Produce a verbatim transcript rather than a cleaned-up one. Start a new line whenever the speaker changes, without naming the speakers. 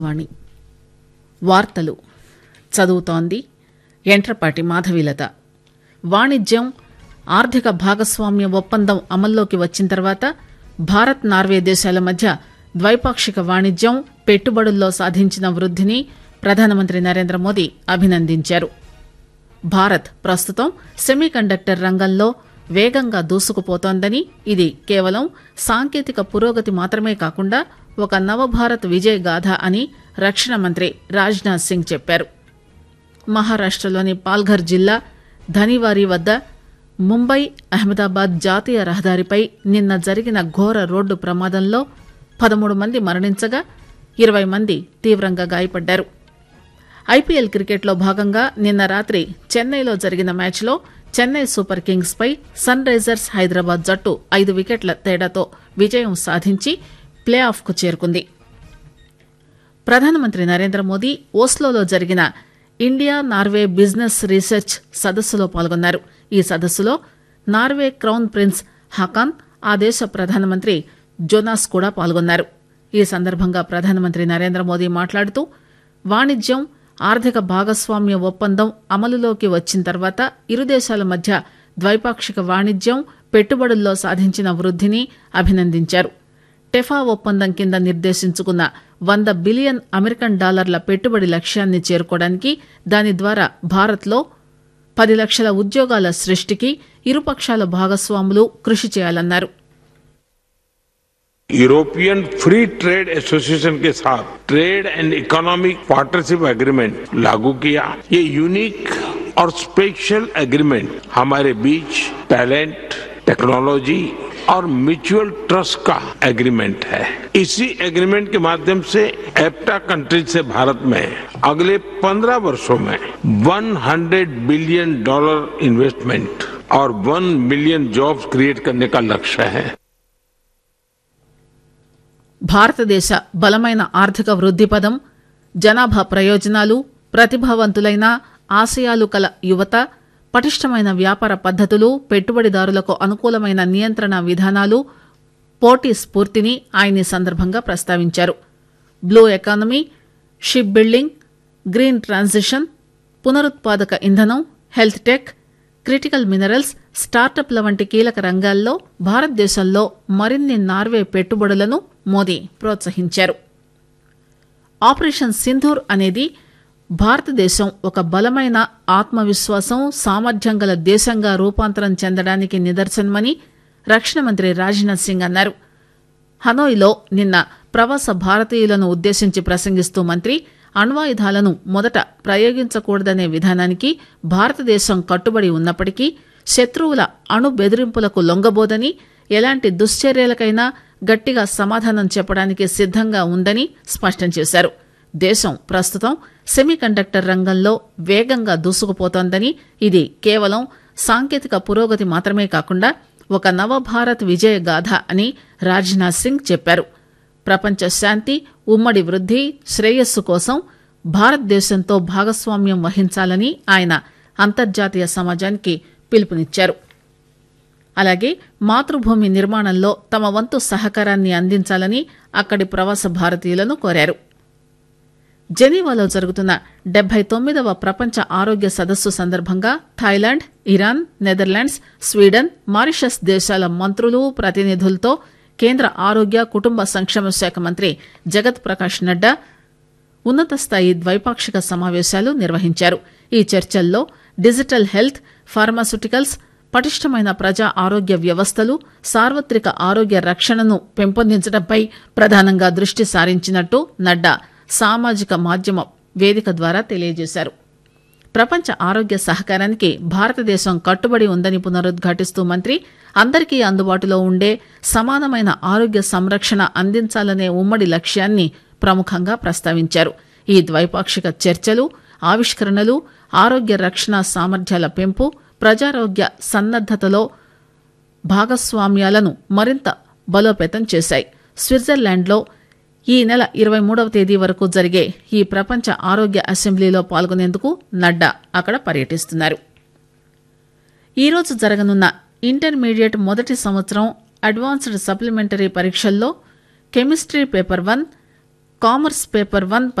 వాణి వార్తలు చదువుతోంది ఎంట్రపాటి మాధవీలత. వాణిజ్యం, ఆర్థిక భాగస్వామ్య ఒప్పందం అమల్లోకి వచ్చిన తర్వాత భారత్ నార్వే దేశాల మధ్య ద్వైపాక్షిక వాణిజ్యం, పెట్టుబడుల్లో సాధించిన వృద్దిని ప్రధానమంత్రి నరేంద్ర మోదీ అభినందించారు. భారత్ ప్రస్తుతం సెమీకండక్టర్ రంగంలో వేగంగా దూసుకుపోతోందని, ఇది కేవలం సాంకేతిక పురోగతి మాత్రమే కాకుండా ఒక నవభారత్ విజయ్ గాథ అని రక్షణ మంత్రి రాజ్నాథ్ సింగ్ చెప్పారు. మహారాష్టలోని పాల్ఘర్ జిల్లా ధనివారీ వద్ద ముంబై అహ్మదాబాద్ జాతీయ రహదారిపై నిన్న జరిగిన ఘోర రోడ్డు ప్రమాదంలో పదమూడు మంది మరణించగా ఇరవై మంది తీవ్రంగా గాయపడ్డారు. ఐపీఎల్ క్రికెట్లో భాగంగా నిన్న రాత్రి చెన్నైలో జరిగిన మ్యాచ్లో చెన్నై సూపర్ కింగ్స్ పై సన్ రైజర్స్ హైదరాబాద్ జట్టు ఐదు వికెట్ల తేడాతో విజయం సాధించి ప్లే ఆఫ్ కు చేరుకుంది. ప్రధానమంత్రి నరేంద్ర మోదీ ఓస్లోలో జరిగిన ఇండియా నార్వే బిజినెస్ రీసెర్చ్ సదస్సులో పాల్గొన్నారు. ఈ సదస్సులో నార్వే క్రౌన్ ప్రిన్స్ హాకాన్, ఆ దేశ ప్రధానమంత్రి జోనాస్ కూడా పాల్గొన్నారు. ఈ సందర్భంగా ప్రధానమంత్రి నరేంద్ర మోదీ మాట్లాడుతూ, వాణిజ్యం, ఆర్థిక భాగస్వామ్య ఒప్పందం అమలులోకి వచ్చిన తర్వాత ఇరు దేశాల మధ్య ద్వైపాక్షిక వాణిజ్యం, పెట్టుబడుల్లో సాధించిన వృద్దిని అభినందించారు. టెఫా ఒప్పందం కింద నిర్దేశించుకున్న వంద బిలియన్ అమెరికన్ డాలర్ల పెట్టుబడి లక్ష్యాన్ని చేరుకోవడానికి, దాని ద్వారా భారత్లో పది లక్షల ఉద్యోగాల సృష్టికి ఇరుపక్షాల భాగస్వాములు కృషి చేయాలన్నారు.
यूरोपियन फ्री ट्रेड एसोसिएशन के साथ trade and economic partnership agreement लागू किया. ये यूनिक और स्पेशल एग्रीमेंट हमारे बीच टैलेंट, टेक्नोलॉजी और म्यूचुअल ट्रस्ट का एग्रीमेंट है. इसी एग्रीमेंट के माध्यम से एप्टा कंट्रीज से भारत में अगले पंद्रह वर्षों में सौ बिलियन डॉलर इन्वेस्टमेंट और वन मिलियन जॉब्स क्रिएट करने का लक्ष्य है.
భారతదేశ బలమైన ఆర్థిక వృద్ది పదం, జనాభా ప్రయోజనాలు, ప్రతిభావంతులైన ఆశయాలు కల యువత, పటిష్టమైన వ్యాపార పద్దతులు, పెట్టుబడిదారులకు అనుకూలమైన నియంత్రణ విధానాలు, పోటీ స్ఫూర్తిని ఆయన ఈ సందర్భంగా ప్రస్తావించారు. Blue economy, ship building, green transition, పునరుత్పాదక ఇంధనం, హెల్త్ టెక్, క్రిటికల్ మినరల్స్, స్టార్టప్ల వంటి కీలక రంగాల్లో భారతదేశంలో మరిన్ని నార్వే పెట్టుబడులను మోదీ ప్రోత్సహించారు. ఆపరేషన్ సింధూర్ అనేది భారతదేశం ఒక బలమైన ఆత్మవిశ్వాసం, సామర్థ్యం గల దేశంగా రూపాంతరం చెందడానికి నిదర్శనమని రక్షణ మంత్రి రాజ్నాథ్ సింగ్ అన్నారు. హనోయిలో నిన్న ప్రవాస భారతీయులను ఉద్దేశించి ప్రసంగిస్తూ మంత్రి, అణ్వాయుధాలను మొదట ప్రయోగించకూడదనే విధానానికి భారతదేశం కట్టుబడి ఉన్నప్పటికీ శత్రువుల అణు బెదిరింపులకు లొంగబోదని, ఎలాంటి దుశ్చర్యలకైనా గట్టిగా సమాధానం చెప్పడానికి సిద్దంగా ఉందని స్పష్టం చేశారు. దేశం ప్రస్తుతం సెమీకండక్టర్ రంగంలో వేగంగా దూసుకుపోతోందని, ఇది కేవలం సాంకేతిక పురోగతి మాత్రమే కాకుండా ఒక నవభారత్ విజయ గాథ అని రాజ్నాథ్ సింగ్ చెప్పారు. ప్రపంచ శాంతి, ఉమ్మడి వృద్ది, శ్రేయస్సు కోసం భారతదేశంతో భాగస్వామ్యం వహించాలని ఆయన అంతర్జాతీయ సమాజానికి పిలుపునిచ్చారు. అలాగే మాతృభూమి నిర్మాణంలో తమ వంతు సహకారాన్ని అందించాలని అక్కడి ప్రవాస భారతీయులను కోరారు. జెనీవాలో జరుగుతున్న డెబ్బై తొమ్మిదవ ప్రపంచ ఆరోగ్య సదస్సు సందర్భంగా Thailand, Iran, Netherlands, Sweden, Mauritius దేశాల మంత్రులు, ప్రతినిధులతో కేంద్ర ఆరోగ్య కుటుంబ సంక్షేమ శాఖ మంత్రి జగత్ ప్రకాష్ నడ్డా ఉన్నత స్థాయి ద్వైపాక్షిక సమావేశాలు నిర్వహించారు. ఈ చర్చల్లో డిజిటల్ హెల్త్, ఫార్మాస్యూటికల్స్, పటిష్టమైన ప్రజా ఆరోగ్య వ్యవస్థలు, సార్వత్రిక ఆరోగ్య రక్షణను పెంపొందించడంపై ప్రధానంగా దృష్టి సారించినట్టు నడ్డా సామాజిక మాధ్యమ వేదిక ద్వారా తెలియజేశారు. ప్రపంచ ఆరోగ్య సహకారానికి భారతదేశం కట్టుబడి ఉందని పునరుద్ఘాటిస్తూ మంత్రి, అందరికీ అందుబాటులో ఉండే సమానమైన ఆరోగ్య సంరక్షణ అందించాలనే ఉమ్మడి లక్ష్యాన్ని ప్రముఖంగా ప్రస్తావించారు. ఈ ద్వైపాక్షిక చర్చలు, ఆవిష్కరణలు ఆరోగ్య రక్షణ సామర్థ్యాల పెంపు, ప్రజారోగ్య సన్నద్దతలో భాగస్వామ్యాలను మరింత బలోపేతం చేశాయి. స్విట్జర్లాండ్లో ఈ నెల ఇరవై మూడవ తేదీ వరకు జరిగే ఈ ప్రపంచ ఆరోగ్య అసెంబ్లీలో పాల్గొనేందుకు నడ్డా అక్కడ పర్యటిస్తున్నారు. ఈరోజు జరగనున్న ఇంటర్మీడియట్ మొదటి సంవత్సరం అడ్వాన్స్డ్ సప్లిమెంటరీ పరీక్షల్లో chemistry paper one, commerce paper one